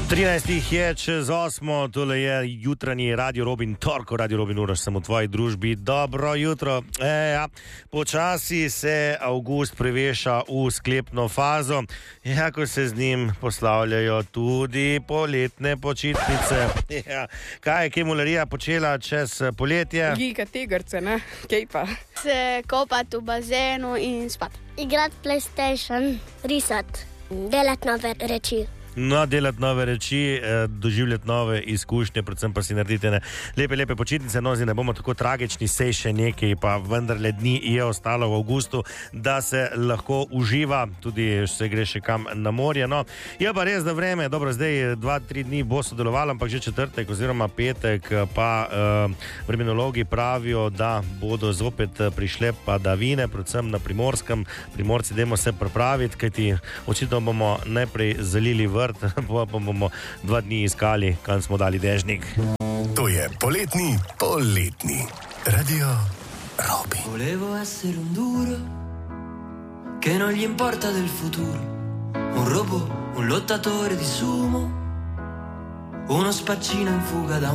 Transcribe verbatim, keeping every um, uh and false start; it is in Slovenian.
trinajst je čez osmo, tole je jutranji Radio Robin, torko Radio Robin, uraš sem v tvoji družbi. Dobro jutro. E, ja, počasi se avgust preveša v sklepno fazo, ja, ko se z njim poslavljajo tudi poletne počitnice. Ja, kaj je kemularija počela čez poletje? Giga tigrce, ne? Kaj pa? Se kopati v bazenu in spati. Igrati PlayStation, risati, delati nove reči. No, delati nove reči, doživljati nove izkušnje, predvsem pa si narediti ne lepe, lepe počitnice. No, zdaj ne bomo tako tragični, sej še nekaj, pa vendarle dni je ostalo v avgustu, da se lahko uživa, tudi se gre še kam na morje. No, je pa res, da vreme, dobro, zdaj dva, tri dni bo sodelovalo, ampak že četrtek oziroma petek pa uh, vremenologi pravijo, da bodo zopet prišle padavine, predvsem na Primorskem. Primorci, dajmo se pripraviti, kajti očitno bomo najprej zalili vrt, pa bomo dva dni iskali, kam smo dali dežnik. To je poletni, poletni Radio Robin. Volevo essere un duro che non gli importa del futuro, un robot, un lottatore di sumo, uno spaccino in fuga da